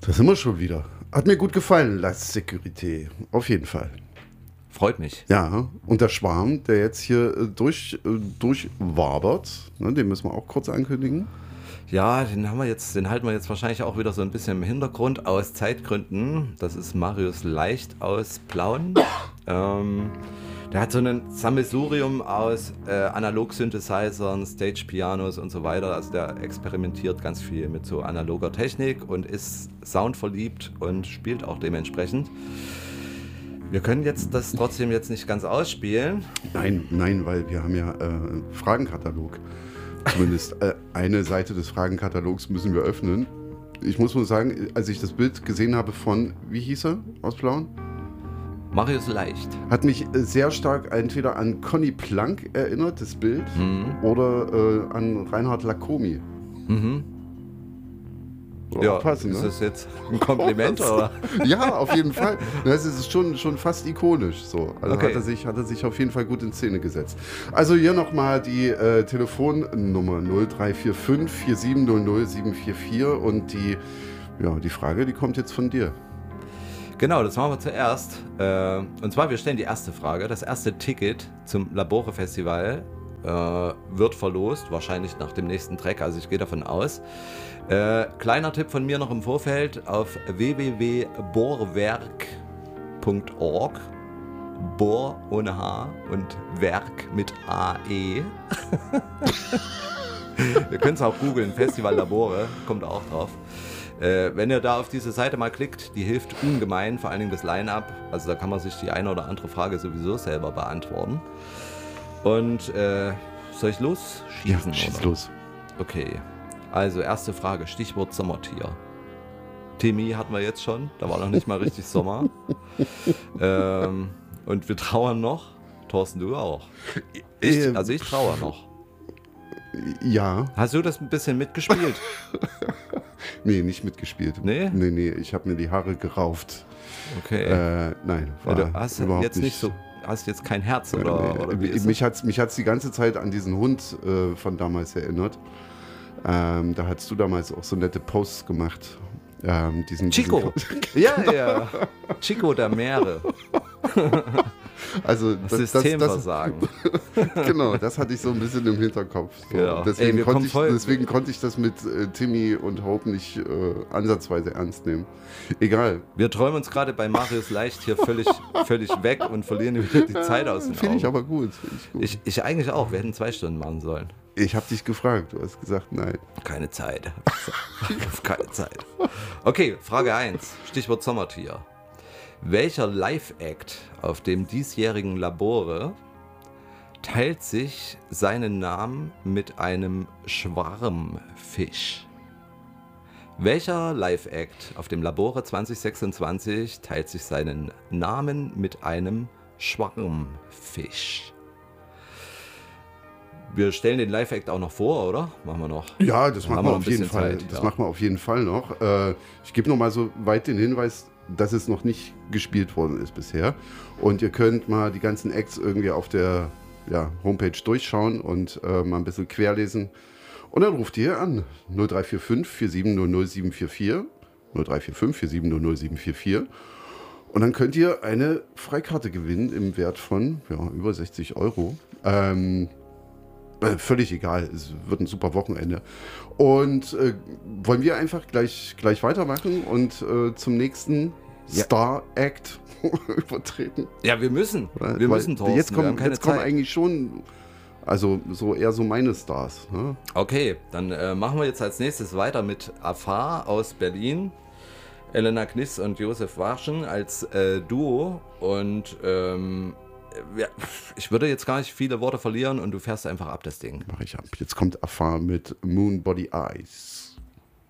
Da sind wir schon wieder. Hat mir gut gefallen, La Sécurité. Auf jeden Fall. Freut mich. Ja, und der Schwarm, der jetzt hier durchwabert, ne, den müssen wir auch kurz ankündigen. Ja, den halten wir jetzt wahrscheinlich auch wieder so ein bisschen im Hintergrund aus Zeitgründen. Das ist Marius Leicht aus Plauen. Der hat so ein Sammelsurium aus Analog-Synthesizern, Stage-Pianos und so weiter. Also der experimentiert ganz viel mit so analoger Technik und ist soundverliebt und spielt auch dementsprechend. Wir können jetzt das trotzdem jetzt nicht ganz ausspielen. Nein, weil wir haben ja Fragenkatalog. Zumindest eine Seite des Fragenkatalogs müssen wir öffnen. Ich muss nur sagen, als ich das Bild gesehen habe von, wie hieß er aus Plauen? Marius Leicht. Hat mich sehr stark entweder an Conny Plank erinnert, das Bild, oder an Reinhard Lacomi. Ja, passen, ist ne? das jetzt ein Kompliment, oder? Ja, auf jeden Fall. Das ist schon fast ikonisch. So. Also Okay. hat er sich auf jeden Fall gut in Szene gesetzt. Also hier nochmal die Telefonnummer 0345 4700 744 und die Frage, die kommt jetzt von dir. Genau, das machen wir zuerst. Und zwar, wir stellen die erste Frage. Das erste Ticket zum Labore Festival wird verlost, wahrscheinlich nach dem nächsten Track, also ich gehe davon aus. Kleiner Tipp von mir noch im Vorfeld: auf www.bohrwerk.org, Bohr ohne H und Werk mit AE. Ihr könnt es auch googeln, Festival Labore, kommt auch drauf. Wenn ihr da auf diese Seite mal klickt, die hilft ungemein, vor allen Dingen das Line-Up. Also da kann man sich die eine oder andere Frage sowieso selber beantworten. Und soll ich losschießen? Ja, schieß oder? los. Okay, also erste Frage, Stichwort Sommertier. Timmy hatten wir jetzt schon, da war noch nicht mal richtig Sommer. Und wir trauern noch. Thorsten, du auch. Ich trauere noch. Ja. Hast du das ein bisschen mitgespielt? Nee, nicht mitgespielt. Nee? Nee, ich habe mir die Haare gerauft. Okay. Nein, Ja, du hast überhaupt jetzt nicht so, hast jetzt kein Herz oder wie ist mich hat's die ganze Zeit an diesen Hund von damals erinnert. Da hast du damals auch so nette Posts gemacht. Chico! Ja. Chico der Meere. Also das Systemversagen. Genau, das hatte ich so ein bisschen im Hinterkopf. So. Ja. Deswegen konnte ich das mit Timmy und Hope nicht ansatzweise ernst nehmen. Egal. Wir träumen uns gerade bei Marius Leicht hier völlig weg und verlieren wieder die Zeit aus den Augen. Finde ich aber gut. Ich eigentlich auch. Wir hätten 2 Stunden machen sollen. Ich habe dich gefragt. Du hast gesagt, nein. Keine Zeit. Keine Zeit. Okay, Frage 1. Stichwort Sommertier. Welcher Live-Act auf dem diesjährigen Labore teilt sich seinen Namen mit einem Schwarmfisch? Welcher Live-Act auf dem Labore 2026 teilt sich seinen Namen mit einem Schwarmfisch? Wir stellen den Live-Act auch noch vor, oder? Machen wir noch? Ja, das machen wir auf jeden Fall. Zeit, das ja. machen wir auf jeden Fall noch. Ich gebe noch mal so weit den Hinweis, dass es noch nicht gespielt worden ist bisher. Und ihr könnt mal die ganzen Acts irgendwie auf der Homepage durchschauen und mal ein bisschen querlesen. Und dann ruft ihr an. 0345 4700 744. 0345 4700 744. Und dann könnt ihr eine Freikarte gewinnen im Wert von über 60 €. Völlig egal, es wird ein super Wochenende. Und wollen wir einfach gleich weitermachen und zum nächsten Star-Act übertreten? Ja, wir müssen. Wir müssen, Thorsten. Jetzt wir haben keine jetzt kommen Zeit. eigentlich schon, also eher so meine Stars. Ne? Okay, dann machen wir jetzt als nächstes weiter mit Afar aus Berlin. Elena Kniss und Josef Warschen als Duo. Und ich würde jetzt gar nicht viele Worte verlieren und du fährst einfach ab das Ding. Mach ich ab. Jetzt kommt Afar mit Moon Body Eyes.